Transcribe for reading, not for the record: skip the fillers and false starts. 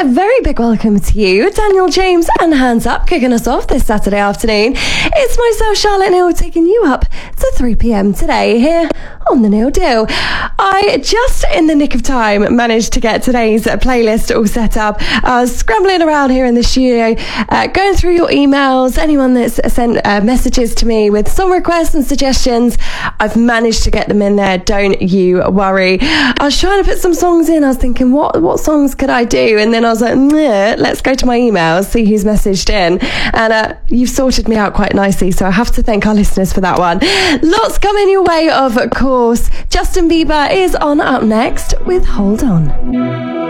a very big welcome to you, Daniel James and Hands Up, kicking us off this Saturday afternoon. It's myself, Charlotte Neal, taking you up to 3 p.m. today here on The Neal Deal. I just in the nick of time managed to get today's playlist all set up. I was scrambling around here in the studio, going through your emails, anyone that's sent messages to me with song requests and suggestions. I've managed to get them in there, don't you worry. I was trying to put some songs in. I was thinking, what songs could I do? And then I was like, let's go to my emails, see who's messaged in. And you've sorted me out quite nicely, so I have to thank our listeners for that one. Lots coming your way, of course. Justin Bieber is on up next with Hold On.